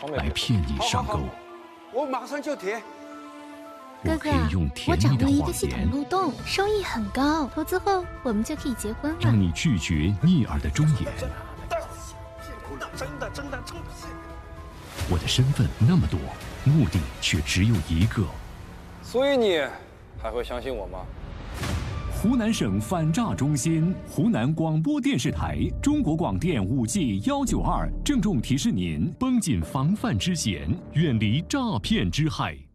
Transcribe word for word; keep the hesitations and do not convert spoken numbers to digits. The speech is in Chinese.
来骗你上钩。 我马上就填。 我可以用甜蜜的谎言， 漏洞，收益很高，投资后我们就可以结婚了。 让你拒绝逆耳的忠言。 真的真的真的。 我的身份那么多，目的却只有一个。 所以你还会相信我吗？ 湖南省反诈中心、湖南广播电视台、中国广电五 G 幺九二郑重提示您：绷紧防范之弦，远离诈骗之害。